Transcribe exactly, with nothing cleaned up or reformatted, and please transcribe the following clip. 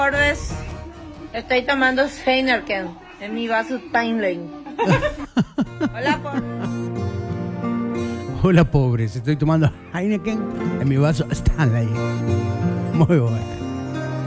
Forbes. Estoy tomando Heineken en mi vaso Timeline. Hola, Forbes. Hola, pobres. Estoy tomando Heineken en mi vaso Stanley. Muy bueno.